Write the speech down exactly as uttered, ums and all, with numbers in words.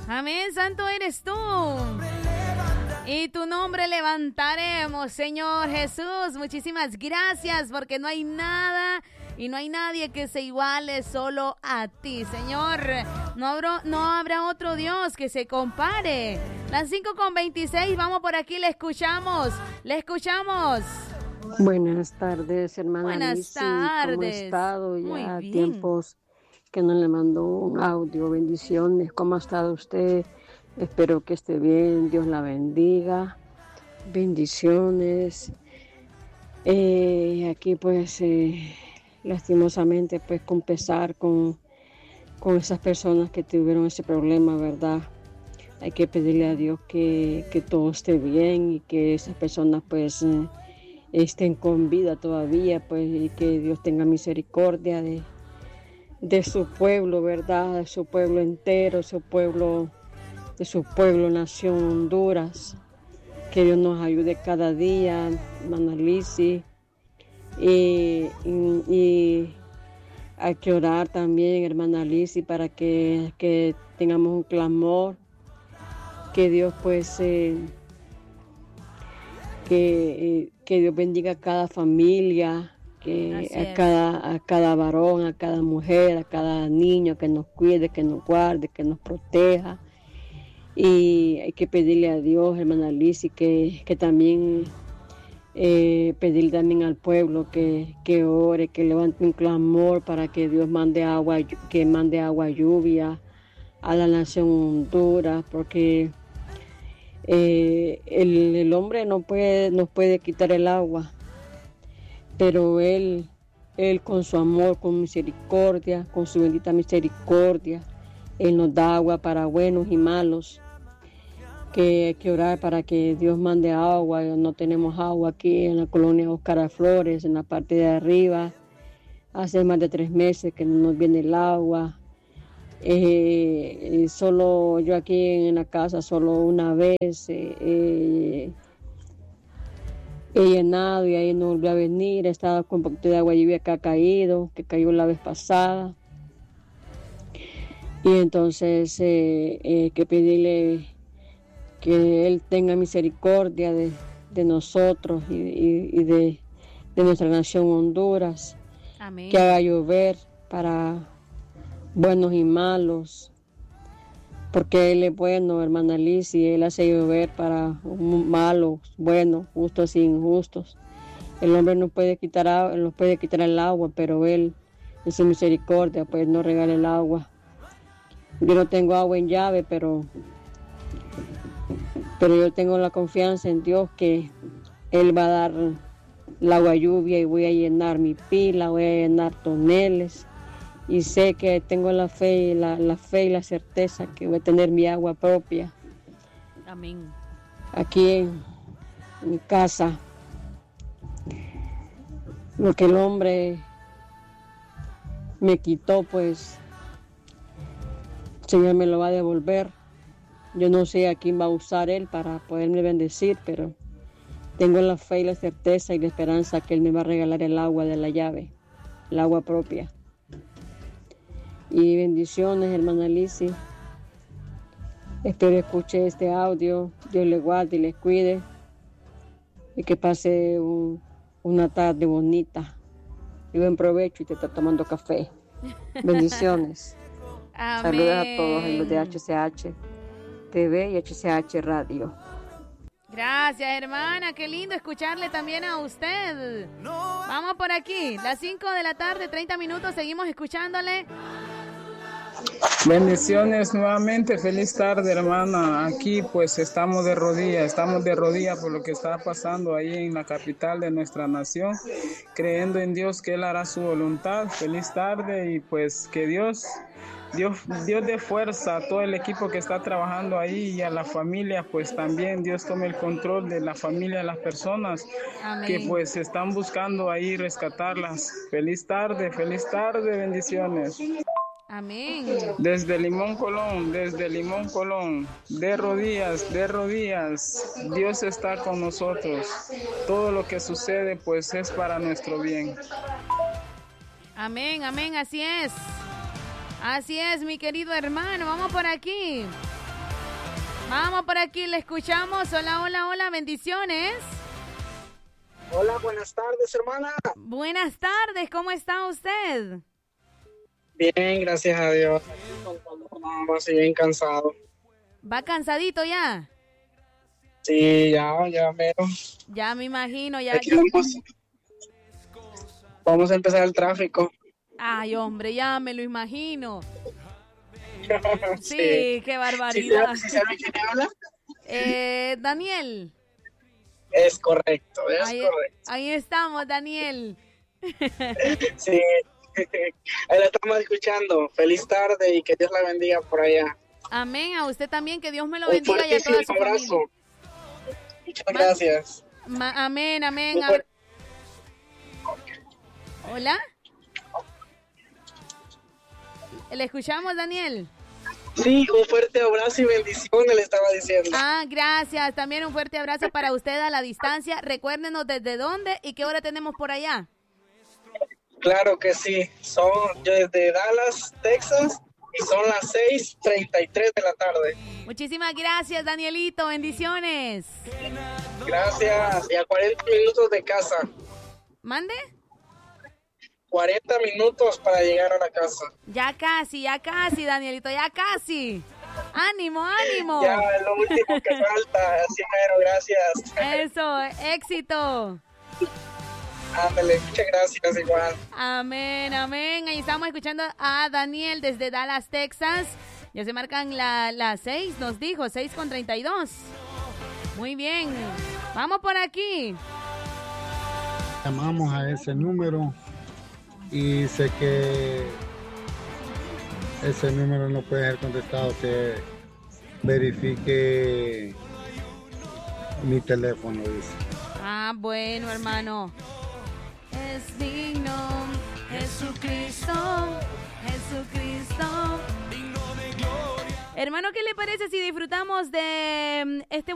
Amén, santo eres tú. Y tu nombre levantaremos, Señor Jesús. Muchísimas gracias, porque no hay nada y no hay nadie que se iguale solo a ti, Señor. No habrá, no habrá otro Dios que se compare. Las cinco con veintiséis, vamos por aquí, le escuchamos, le escuchamos. Buenas tardes, hermana. Buenas Lizzy. tardes. ¿Cómo ha estado? Muy Ya bien. tiempos que no le mandó un audio. Bendiciones. ¿Cómo ha estado usted? Espero que esté bien. Dios la bendiga. Bendiciones. Eh, aquí pues eh, lastimosamente pues con pesar con, con esas personas que tuvieron ese problema, ¿verdad? Hay que pedirle a Dios que, que todo esté bien y que esas personas pues eh, estén con vida todavía, pues, y que Dios tenga misericordia de, de su pueblo, ¿verdad? De su pueblo entero, su pueblo, de su pueblo, nación Honduras. Que Dios nos ayude cada día, hermana Lizzy. Y, y, y hay que orar también, hermana Lizzy, para que, que tengamos un clamor, que Dios pues eh, que, eh, que Dios bendiga a cada familia, que a cada, a cada varón, a cada mujer, a cada niño, que nos cuide, que nos guarde, que nos proteja. Y hay que pedirle a Dios, hermana Lizzy, que, que también eh, pedirle también al pueblo que, que ore, que levante un clamor para que Dios mande agua, que mande agua, lluvia a la nación Honduras, porque eh, el, el hombre no puede, nos puede quitar el agua, pero él, él con su amor, con misericordia, con su bendita misericordia, Él nos da agua para buenos y malos. Que hay que orar para que Dios mande agua. No tenemos agua aquí en la colonia Óscar Flores, en la parte de arriba. Hace más de tres meses que no nos viene el agua. Eh, eh, solo yo aquí en la casa, solo una vez eh, eh, he llenado y ahí no volvió a venir. He estado con un poquito de agua lluvia que ha caído, que cayó la vez pasada. Y entonces eh, eh, que pedirle que Él tenga misericordia de, de nosotros y, y, y de, de nuestra nación Honduras. Amén. Que haga llover para buenos y malos, porque Él es bueno, hermana Lizzy. Él hace llover para malos, buenos, justos e injustos. El hombre no puede quitar, no puede quitar el agua, pero Él en su misericordia pues no regala el agua. Yo no tengo agua en llave, pero pero yo tengo la confianza en Dios que Él va a dar el agua lluvia y voy a llenar mi pila, voy a llenar toneles y sé que tengo la fe y la, la fe y la certeza que voy a tener mi agua propia. Amén. Aquí en mi casa, lo que el hombre me quitó, pues el Señor me lo va a devolver. Yo no sé a quién va a usar Él para poderme bendecir, pero tengo la fe y la certeza y la esperanza que Él me va a regalar el agua de la llave, el agua propia. Y bendiciones, hermana Lizzy. Espero escuche este audio. Dios le guarde y les cuide. Y que pase un, una tarde bonita. Y buen provecho y te está tomando café. Bendiciones. Amén. Saludos a todos en los de H C H T V y H C H Radio. Gracias, hermana. Qué lindo escucharle también a usted. Vamos por aquí. Las cinco de la tarde, treinta minutos. Seguimos escuchándole. Bendiciones nuevamente, feliz tarde, hermana. Aquí pues estamos de rodillas, estamos de rodillas por lo que está pasando ahí en la capital de nuestra nación, creyendo en Dios que Él hará su voluntad. Feliz tarde y pues que Dios, Dios, Dios dé fuerza a todo el equipo que está trabajando ahí y a la familia, pues también Dios tome el control de la familia, de las personas. Amén. Que pues están buscando ahí rescatarlas. Feliz tarde, feliz tarde, bendiciones. Amén. Desde Limón Colón, desde Limón Colón, de rodillas, de rodillas, Dios está con nosotros. Todo lo que sucede pues es para nuestro bien. Amén, amén, así es. Así es, mi querido hermano. Vamos por aquí. Vamos por aquí, le escuchamos. Hola, hola, hola, bendiciones. Hola, buenas tardes, hermana. Buenas tardes, ¿cómo está usted? Bien, gracias a Dios. Así bien cansado. ¿Va cansadito ya? Sí, ya, ya mero. Ya me imagino, ya. Aquí vamos, vamos a empezar el tráfico. Ay, hombre, ya me lo imagino. Sí, Sí. qué barbaridad. ¿Sí sabe quién habla? Eh, Daniel. Es correcto, es Ahí, correcto. ahí estamos, Daniel. Sí, ahí la estamos escuchando. Feliz tarde y que Dios la bendiga por allá. Amén, a usted también, que Dios me lo Un bendiga y a toda su fuertísimo abrazo. familia. Muchas gracias. Ma- amén, amén. Un A- fuerte- Hola. ¿Le escuchamos, Daniel? Sí, un fuerte abrazo y bendiciones le estaba diciendo. Ah, gracias. También un fuerte abrazo para usted a la distancia. Recuérdenos desde dónde y qué hora tenemos por allá. Claro que sí, son yo desde Dallas, Texas, y son las seis treinta y tres de la tarde. Muchísimas gracias, Danielito. Bendiciones. Gracias, y a cuarenta minutos de casa. ¿Mande? cuarenta minutos para llegar a la casa. Ya casi, ya casi, Danielito, ya casi. Ánimo, ánimo. Ya, es lo último que falta, así mero, gracias. Eso, éxito. Ándale, muchas gracias igual. Amén, amén. Ahí estamos escuchando a Daniel desde Dallas, Texas. Ya se marcan la- las seis, nos dijo, seis con treinta y dos. Muy bien. Vamos por aquí. Llamamos a ese número y sé que ese número no puede ser contestado, que verifique mi teléfono, dice. Ah, bueno, hermano. Es digno, Jesucristo, Jesucristo. Hermano, ¿qué le parece si disfrutamos de mm, este